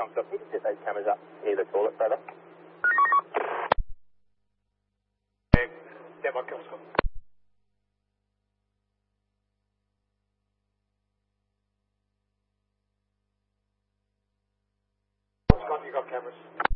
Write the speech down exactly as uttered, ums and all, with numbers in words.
Alpha, can you set those cameras up near the toilet, brother? Stand by, Kilo Scott. Scott, you got cameras.